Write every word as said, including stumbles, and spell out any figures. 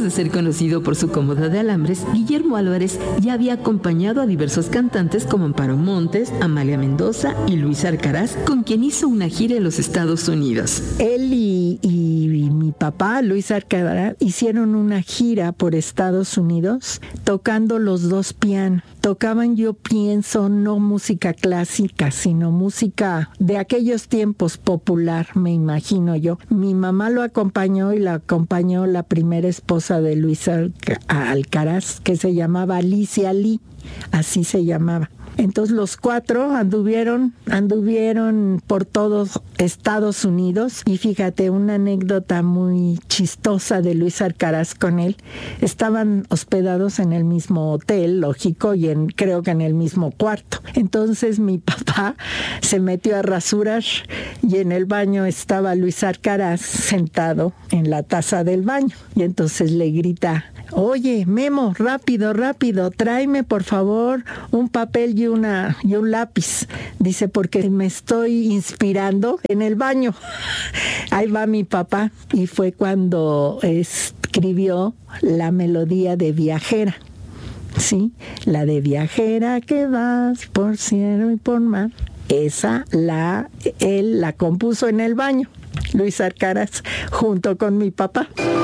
de ser conocido por su cómoda de alambres, Guillermo Álvarez ya había acompañado a diversos cantantes como Amparo Montes, Amalia Mendoza y Luis Alcaraz, con quien hizo una gira en los Estados Unidos. Él y, y, y mi papá, Luis Alcaraz, hicieron una gira por Estados Unidos tocando los dos pianos. Tocaban, yo pienso, no música clásica, sino música de aquellos tiempos popular, me imagino yo. Mi mamá lo acompañó y la acompañó la primera esposa de Luis Alcaraz, que se llamaba Alicia Lee, así se llamaba. Entonces los cuatro anduvieron, anduvieron por todos Estados Unidos, y fíjate, una anécdota muy chistosa de Luis Alcaraz con él. Estaban hospedados en el mismo hotel, lógico, y en, creo que en el mismo cuarto. Entonces mi papá se metió a rasurar y en el baño estaba Luis Alcaraz sentado en la taza del baño. Y entonces le grita: oye, Memo, rápido, rápido, tráeme por favor un papel y una y un lápiz. Dice, porque me estoy inspirando en el baño. Ahí va mi papá. Y fue cuando escribió la melodía de Viajera. Sí, la de Viajera que vas por cielo y por mar. Esa la él la compuso en el baño, Luis Alcaraz, junto con mi papá.